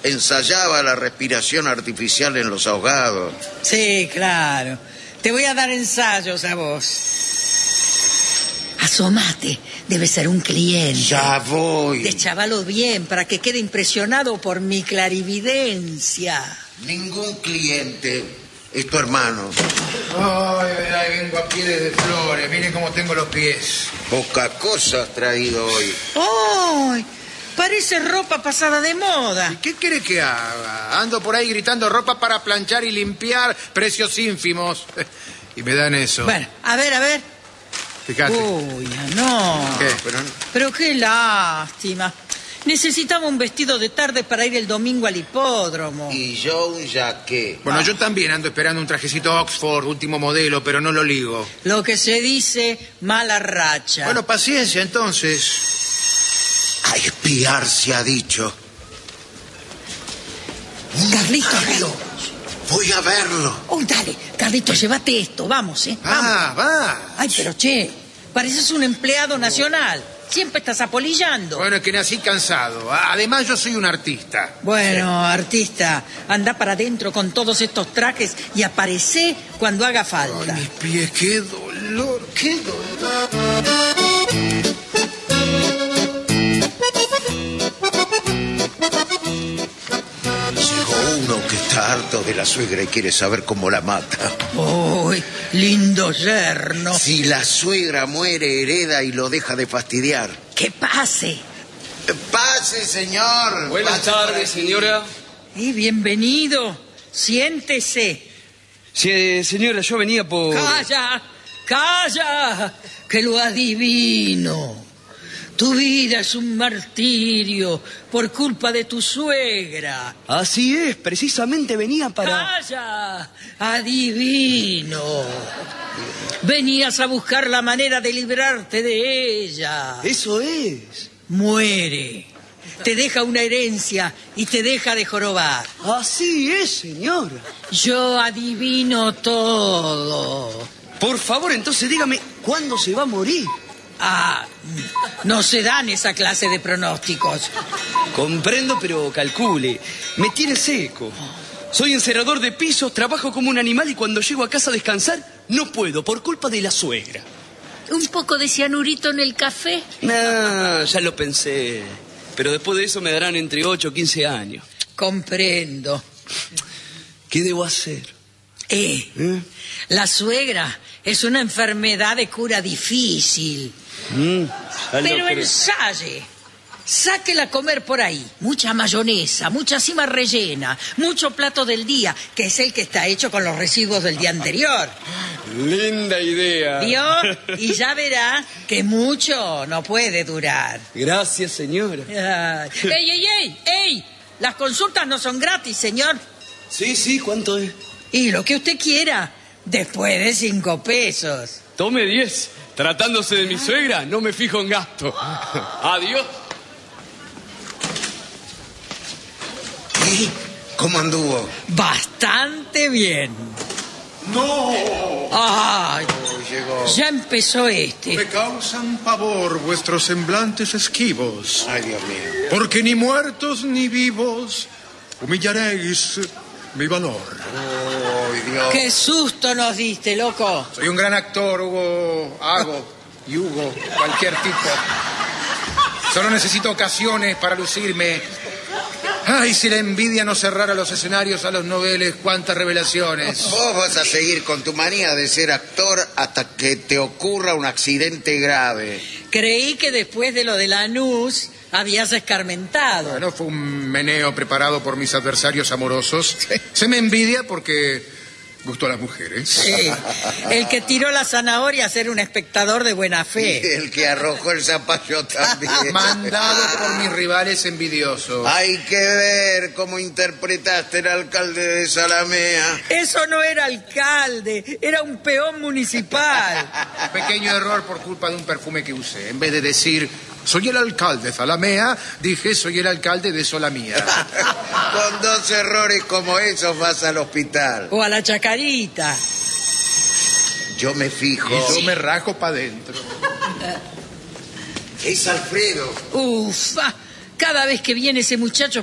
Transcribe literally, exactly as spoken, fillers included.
ensayaba la respiración artificial en los ahogados. Sí, claro. Te voy a dar ensayos a vos. Asomate, debe ser un cliente. Ya voy. Deschavalo bien para que quede impresionado por mi clarividencia. Ningún cliente. Es tu hermano. Ay, ay, vengo a pie desde Flores. Miren cómo tengo los pies. Poca cosa has traído hoy. ¡Ay! Parece ropa pasada de moda. ¿Y qué quiere que haga? Ando por ahí gritando ropa para planchar y limpiar, precios ínfimos. Y me dan eso. Bueno, a ver, a ver. Fíjate. Uy, no. ¿Qué? Pero Pero qué lástima. Necesitaba un vestido de tarde para ir el domingo al hipódromo. y yo un jaque. Bueno, yo también ando esperando un trajecito Oxford, último modelo, pero no lo ligo. Lo que se dice mala racha. Bueno, paciencia entonces. A espiar se ha dicho. Carlitos, Carlos, voy a verlo. Oh, dale, Carlitos, llévate esto, vamos, ¿eh? Vamos. Ah, va. Ay, pero che, pareces un empleado nacional. Siempre estás apolillando. Bueno, es que nací cansado. Además, yo soy un artista. Bueno, artista, anda para adentro con todos estos trajes y aparecé cuando haga falta. Ay, mis pies, qué dolor, qué dolor. Llegó uno que está harto de la suegra y quiere saber cómo la mata. ¡Uy, lindo yerno! Si la suegra muere, hereda y lo deja de fastidiar. ¡Que pase! Pase, señor. Buenas Pase tardes, por aquí. señora. Y bienvenido. Siéntese. Sí, señora, yo venía por... ¡Calla! ¡Calla! Que lo adivino. Tu vida es un martirio por culpa de tu suegra. Así es, precisamente venía para... ¡Calla! Adivino. Venías a buscar la manera de librarte de ella. Eso es. Muere. Te deja una herencia y te deja de jorobar. Así es, señora. Yo adivino todo. Por favor, entonces dígame, ¿cuándo se va a morir? Ah, no se dan esa clase de pronósticos. Comprendo, pero calcule. Me tiene seco. Soy encerrador de pisos, trabajo como un animal y cuando llego a casa a descansar, no puedo, por culpa de la suegra. ¿Un poco de cianurito en el café? No, ya lo pensé. Pero después de eso me darán entre ocho o quince años. Comprendo. ¿Qué debo hacer? Eh, ¿Eh? la suegra es una enfermedad de cura difícil. Mm, ya lo Pero creo. ensaye. Sáquela a comer por ahí. Mucha mayonesa, mucha cima rellena, mucho plato del día, que es el que está hecho con los residuos del día anterior. Linda idea. ¿Vio? Y ya verá que mucho no puede durar. Gracias, señora. Ay. ¡Ey, ey, ey! ¡Ey! Las consultas no son gratis, señor. Sí, sí, ¿cuánto es? Y lo que usted quiera, después de cinco pesos. Tome diez. Tratándose de mi suegra, no me fijo en gasto. Adiós. ¿Y cómo anduvo? Bastante bien. ¡No! ¡Ay! Llegó. Ya empezó este. Me causan pavor vuestros semblantes esquivos. Ay, Dios mío. Porque ni muertos ni vivos humillaréis mi valor. Ay, Dios. ¡Qué susto nos diste, loco! Soy un gran actor, Hugo, Hago y Hugo, cualquier tipo. Solo necesito ocasiones para lucirme. Ay, si la envidia no cerrara los escenarios a los noveles, cuántas revelaciones. Vos vas a seguir con tu manía de ser actor hasta que te ocurra un accidente grave. Creí que después de lo de Lanús habías escarmentado. Bueno, fue un meneo preparado por mis adversarios amorosos. Se me envidia porque gusto a las mujeres. Sí, el que tiró la zanahoria a ser un espectador de buena fe. El que arrojó el zapallo también. Mandado por mis rivales envidiosos. Hay que ver cómo interpretaste el alcalde de Salamea. Eso no era alcalde, era un peón municipal. Pequeño error por culpa de un perfume que usé. En vez de decir, soy el alcalde de Zalamea, dije, soy el alcalde de Solamía. Con dos errores como esos vas al hospital. O a la chacarita. Yo me fijo. Y yo me rajo para adentro. Es Alfredo. Ufa, cada vez que viene ese muchacho